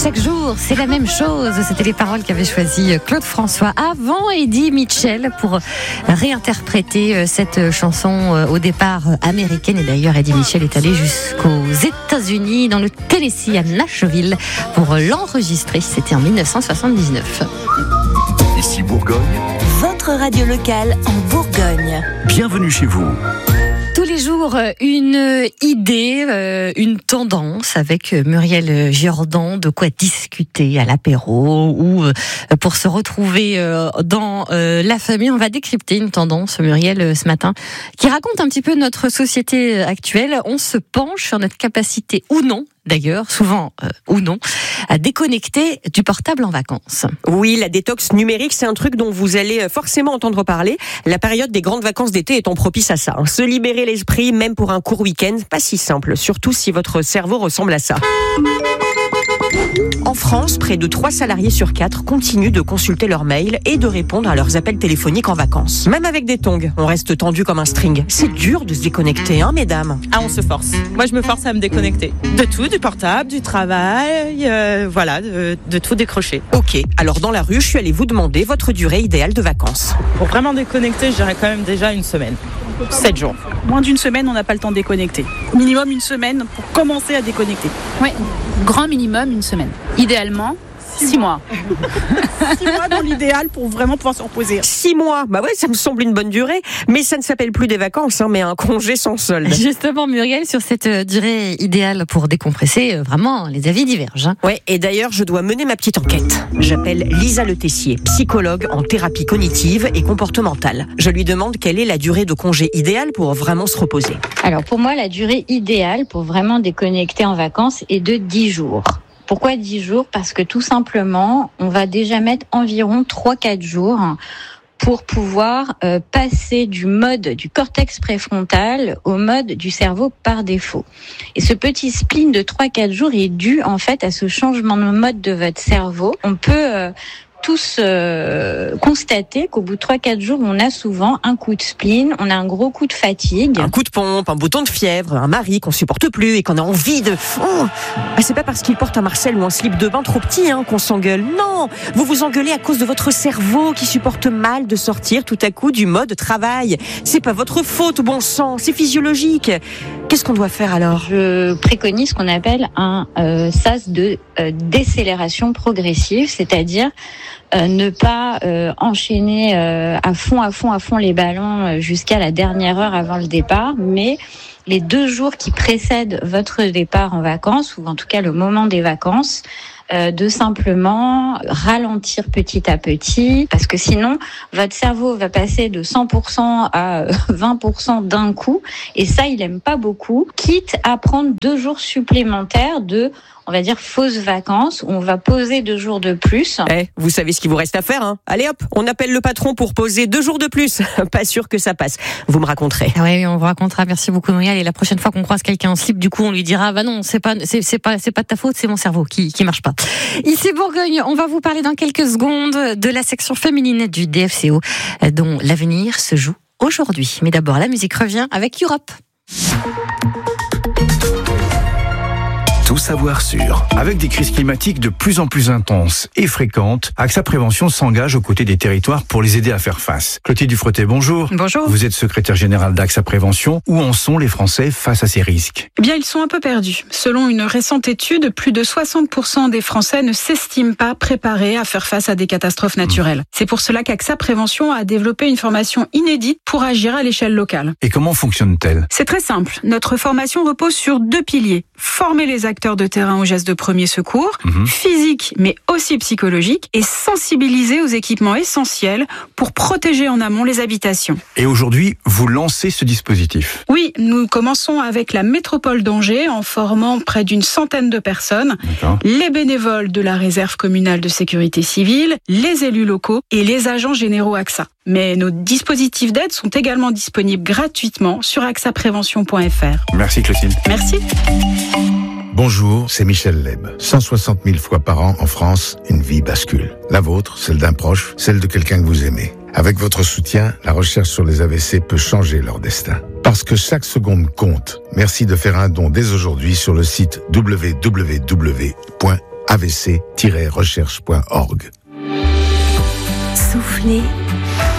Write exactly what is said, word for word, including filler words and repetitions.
Chaque jour, c'est la même chose. C'était les paroles qu'avait choisi Claude François avant Eddie Mitchell pour réinterpréter cette chanson au départ américaine. Et d'ailleurs, Eddie Mitchell est allé jusqu'aux États-Unis, dans le Tennessee, à Nashville, pour l'enregistrer. C'était en dix-neuf cent soixante-dix-neuf. Ici Bourgogne, votre radio locale en Bourgogne. Bienvenue chez vous. Tous les jours, une idée, euh, une tendance avec Muriel Giordan, de quoi discuter à l'apéro ou euh, pour se retrouver euh, dans euh, la famille. On va décrypter une tendance, Muriel, ce matin, qui raconte un petit peu notre société actuelle. On se penche sur notre capacité ou non, d'ailleurs, souvent euh, ou non, à déconnecter du portable en vacances. Oui, la détox numérique, c'est un truc dont vous allez forcément entendre parler. La période des grandes vacances d'été étant propice à ça. Se libérer l'esprit, même pour un court week-end, pas si simple, surtout si votre cerveau ressemble à ça. En France, près de trois salariés sur quatre continuent de consulter leurs mails et de répondre à leurs appels téléphoniques en vacances. Même avec des tongs, on reste tendu comme un string. C'est dur de se déconnecter, hein, mesdames? Ah, on se force. Moi, je me force à me déconnecter. De tout, du portable, du travail, euh, voilà, de, de tout décrocher. Ok, alors dans la rue, je suis allée vous demander votre durée idéale de vacances. Pour vraiment déconnecter, je dirais quand même déjà une semaine. sept jours. Moins d'une semaine, on n'a pas le temps de déconnecter. Minimum une semaine pour commencer à déconnecter. Oui, grand minimum une semaine. Idéalement, six mois. Six mois dans l'idéal pour vraiment pouvoir se reposer. Six mois, bah ouais, ça me semble une bonne durée, mais ça ne s'appelle plus des vacances, hein, mais un congé sans solde. Justement, Muriel, sur cette durée idéale pour décompresser, vraiment, les avis divergent. Hein. Ouais, et d'ailleurs, je dois mener ma petite enquête. J'appelle Lisa Le Tessier, psychologue en thérapie cognitive et comportementale. Je lui demande quelle est la durée de congé idéale pour vraiment se reposer. Alors pour moi, la durée idéale pour vraiment déconnecter en vacances est de dix jours. Pourquoi dix jours ? Parce que tout simplement, on va déjà mettre environ trois à quatre jours pour pouvoir euh, passer du mode du cortex préfrontal au mode du cerveau par défaut. Et ce petit spleen de trois à quatre jours est dû en fait à ce changement de mode de votre cerveau. On peut euh, tous euh, constater qu'au bout de trois à quatre jours, on a souvent un coup de spleen, on a un gros coup de fatigue. Un coup de pompe, un bouton de fièvre, un mari qu'on supporte plus et qu'on a envie de... Oh, c'est pas parce qu'il porte un Marcel ou un slip de bain trop petit hein, qu'on s'engueule. Non, vous vous engueulez à cause de votre cerveau qui supporte mal de sortir tout à coup du mode travail. C'est pas votre faute, bon sang, c'est physiologique. Qu'est-ce qu'on doit faire alors ? Je préconise ce qu'on appelle un euh, sas de euh, décélération progressive, c'est-à-dire Euh, ne pas euh, enchaîner euh, à fond, à fond, à fond les ballons euh, jusqu'à la dernière heure avant le départ, mais les deux jours qui précèdent votre départ en vacances, ou en tout cas le moment des vacances, euh, de simplement ralentir petit à petit, parce que sinon, votre cerveau va passer de cent pour cent à vingt pour cent d'un coup, et ça, il aime pas beaucoup, quitte à prendre deux jours supplémentaires de... on va dire fausses vacances, où on va poser deux jours de plus. Eh, vous savez ce qu'il vous reste à faire, hein ? Allez hop, on appelle le patron pour poser deux jours de plus. Pas sûr que ça passe. Vous me raconterez. Ah oui, on vous racontera. Merci beaucoup, Muriel. Et la prochaine fois qu'on croise quelqu'un en slip, du coup, on lui dira, bah non, c'est pas, c'est, c'est pas, c'est pas de ta faute, c'est mon cerveau qui, qui marche pas. Ici Bourgogne, on va vous parler dans quelques secondes de la section féminine du D F C O, dont l'avenir se joue aujourd'hui. Mais d'abord, la musique revient avec Europe. Tout savoir sur. Avec des crises climatiques de plus en plus intenses et fréquentes, AXA Prévention s'engage aux côtés des territoires pour les aider à faire face. Clotilde Dufretet, bonjour. Bonjour. Vous êtes secrétaire générale d'AXA Prévention. Où en sont les Français face à ces risques ? Eh bien, ils sont un peu perdus. Selon une récente étude, plus de soixante pour cent des Français ne s'estiment pas préparés à faire face à des catastrophes naturelles. Mmh. C'est pour cela qu'AXA Prévention a développé une formation inédite pour agir à l'échelle locale. Et comment fonctionne-t-elle ? C'est très simple. Notre formation repose sur deux piliers. Former les acteurs de terrain aux gestes de premier secours, mmh. physique mais aussi psychologique, et sensibiliser aux équipements essentiels pour protéger en amont les habitations. Et aujourd'hui, vous lancez ce dispositif ? Oui, nous commençons avec la métropole d'Angers en formant près d'une centaine de personnes, D'accord. les bénévoles de la réserve communale de sécurité civile, les élus locaux et les agents généraux AXA. Mais nos dispositifs d'aide sont également disponibles gratuitement sur axa prévention point f r. Merci Clotilde. Merci. Bonjour, c'est Michel Leb. cent soixante mille fois par an en France, une vie bascule. La vôtre, celle d'un proche, celle de quelqu'un que vous aimez. Avec votre soutien, la recherche sur les A V C peut changer leur destin. Parce que chaque seconde compte. Merci de faire un don dès aujourd'hui sur le site w w w point a v c tiret recherche point org. Soufflez,